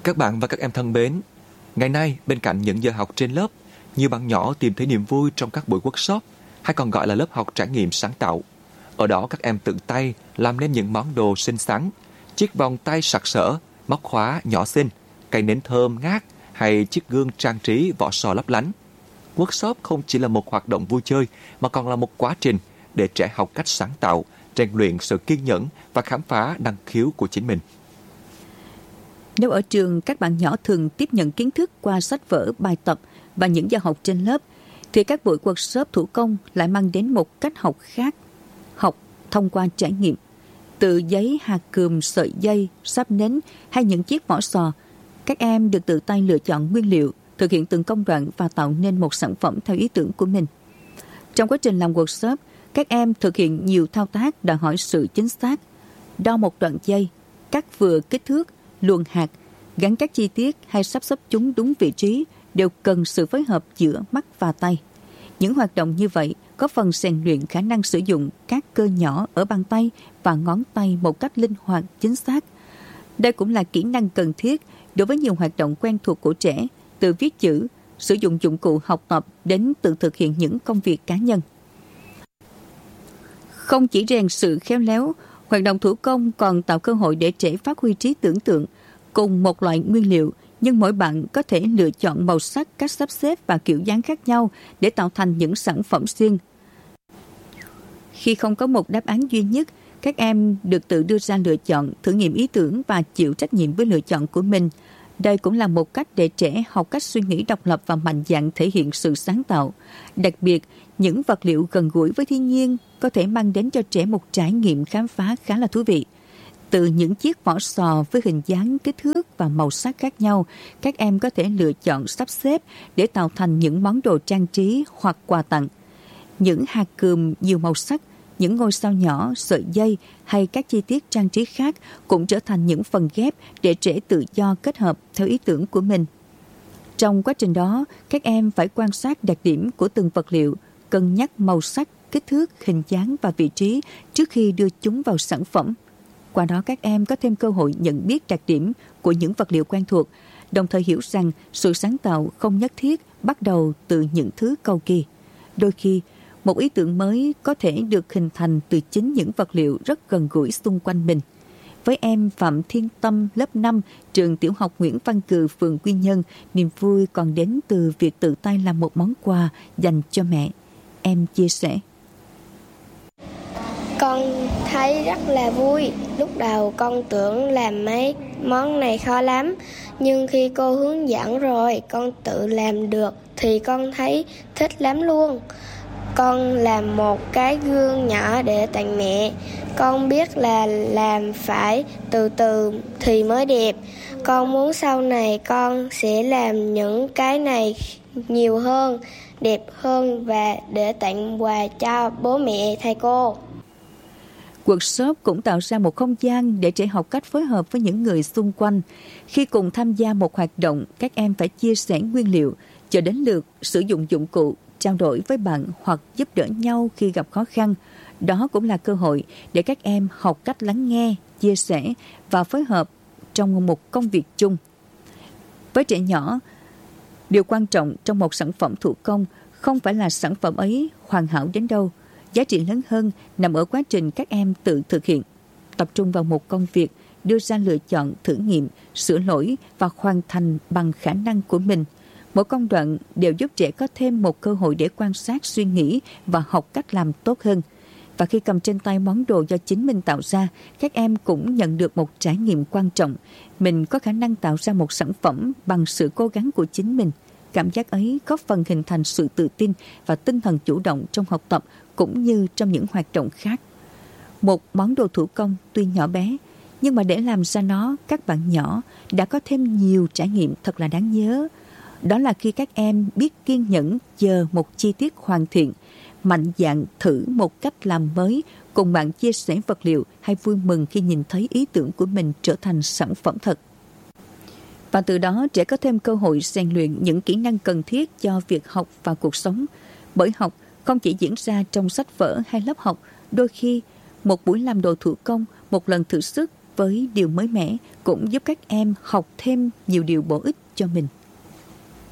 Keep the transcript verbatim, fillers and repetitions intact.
Các bạn và các em thân mến, ngày nay bên cạnh những giờ học trên lớp, nhiều bạn nhỏ tìm thấy niềm vui trong các buổi workshop, hay còn gọi là lớp học trải nghiệm sáng tạo. Ở đó các em tự tay làm nên những món đồ xinh xắn, chiếc vòng tay sặc sỡ, móc khóa nhỏ xinh, cây nến thơm ngát hay chiếc gương trang trí vỏ sò lấp lánh. Workshop không chỉ là một hoạt động vui chơi mà còn là một quá trình để trẻ học cách sáng tạo, rèn luyện sự kiên nhẫn và khám phá năng khiếu của chính mình. Nếu ở trường các bạn nhỏ thường tiếp nhận kiến thức qua sách vở, bài tập và những giờ học trên lớp, thì các buổi workshop thủ công lại mang đến một cách học khác. Học thông qua trải nghiệm. Từ giấy, hạt cườm, sợi dây, sáp nến hay những chiếc vỏ sò, các em được tự tay lựa chọn nguyên liệu, thực hiện từng công đoạn và tạo nên một sản phẩm theo ý tưởng của mình. Trong quá trình làm workshop, các em thực hiện nhiều thao tác đòi hỏi sự chính xác. Đo một đoạn dây, cắt vừa kích thước, luồn hạt, gắn các chi tiết hay sắp xếp chúng đúng vị trí đều cần sự phối hợp giữa mắt và tay. Những hoạt động như vậy có phần rèn luyện khả năng sử dụng các cơ nhỏ ở bàn tay và ngón tay một cách linh hoạt, chính xác. Đây cũng là kỹ năng cần thiết đối với nhiều hoạt động quen thuộc của trẻ, từ viết chữ, sử dụng dụng cụ học tập đến tự thực hiện những công việc cá nhân. Không chỉ rèn sự khéo léo, hoạt động thủ công còn tạo cơ hội để trẻ phát huy trí tưởng tượng. Cùng một loại nguyên liệu, nhưng mỗi bạn có thể lựa chọn màu sắc, cách sắp xếp và kiểu dáng khác nhau để tạo thành những sản phẩm riêng. Khi không có một đáp án duy nhất, các em được tự đưa ra lựa chọn, thử nghiệm ý tưởng và chịu trách nhiệm với lựa chọn của mình. Đây cũng là một cách để trẻ học cách suy nghĩ độc lập và mạnh dạn thể hiện sự sáng tạo. Đặc biệt, những vật liệu gần gũi với thiên nhiên có thể mang đến cho trẻ một trải nghiệm khám phá khá là thú vị. Từ những chiếc vỏ sò với hình dáng, kích thước và màu sắc khác nhau, các em có thể lựa chọn sắp xếp để tạo thành những món đồ trang trí hoặc quà tặng. Những hạt cườm nhiều màu sắc, những ngôi sao nhỏ, sợi dây hay các chi tiết trang trí khác cũng trở thành những phần ghép để trẻ tự do kết hợp theo ý tưởng của mình. Trong quá trình đó, các em phải quan sát đặc điểm của từng vật liệu, cân nhắc màu sắc, kích thước, hình dáng và vị trí trước khi đưa chúng vào sản phẩm. Qua đó các em có thêm cơ hội nhận biết đặc điểm của những vật liệu quen thuộc, đồng thời hiểu rằng sự sáng tạo không nhất thiết bắt đầu từ những thứ cầu kỳ. Đôi khi, một ý tưởng mới có thể được hình thành từ chính những vật liệu rất gần gũi xung quanh mình. Với em Phạm Thiên Tâm, lớp năm, trường tiểu học Nguyễn Văn Cừ, phường Quy Nhơn, niềm vui còn đến từ việc tự tay làm một món quà dành cho mẹ. Em chia sẻ. Con thấy rất là vui. Lúc đầu con tưởng làm mấy món này khó lắm, nhưng khi cô hướng dẫn rồi con tự làm được thì con thấy thích lắm luôn. Con làm một cái gương nhỏ để tặng mẹ. Con biết là làm phải từ từ thì mới đẹp. Con muốn sau này con sẽ làm những cái này nhiều hơn, đẹp hơn và để tặng quà cho bố mẹ, thầy cô. Workshop cũng tạo ra một không gian để trẻ học cách phối hợp với những người xung quanh. Khi cùng tham gia một hoạt động, các em phải chia sẻ nguyên liệu, chờ đến lượt sử dụng dụng cụ, trao đổi với bạn hoặc giúp đỡ nhau khi gặp khó khăn. Đó cũng là cơ hội để các em học cách lắng nghe, chia sẻ và phối hợp trong một công việc chung. Với trẻ nhỏ, điều quan trọng trong một sản phẩm thủ công không phải là sản phẩm ấy hoàn hảo đến đâu. Giá trị lớn hơn nằm ở quá trình các em tự thực hiện, tập trung vào một công việc, đưa ra lựa chọn, thử nghiệm, sửa lỗi và hoàn thành bằng khả năng của mình. Mỗi công đoạn đều giúp trẻ có thêm một cơ hội để quan sát, suy nghĩ và học cách làm tốt hơn. Và khi cầm trên tay món đồ do chính mình tạo ra, các em cũng nhận được một trải nghiệm quan trọng. Mình có khả năng tạo ra một sản phẩm bằng sự cố gắng của chính mình. Cảm giác ấy góp phần hình thành sự tự tin và tinh thần chủ động trong học tập cũng như trong những hoạt động khác. Một món đồ thủ công tuy nhỏ bé, nhưng mà để làm ra nó, các bạn nhỏ đã có thêm nhiều trải nghiệm thật là đáng nhớ. Đó là khi các em biết kiên nhẫn chờ một chi tiết hoàn thiện, mạnh dạn thử một cách làm mới, cùng bạn chia sẻ vật liệu hay vui mừng khi nhìn thấy ý tưởng của mình trở thành sản phẩm thật. Và từ đó trẻ có thêm cơ hội rèn luyện những kỹ năng cần thiết cho việc học và cuộc sống. Bởi học không chỉ diễn ra trong sách vở hay lớp học, đôi khi một buổi làm đồ thủ công, một lần thử sức với điều mới mẻ cũng giúp các em học thêm nhiều điều bổ ích cho mình.